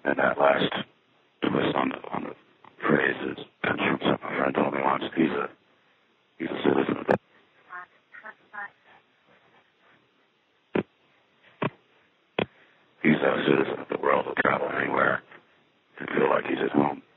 And that last twist on the phrase is comes from something my friend told me once. He's a citizen of the he's a citizen of the world. Will travel anywhere and feel like he's at home.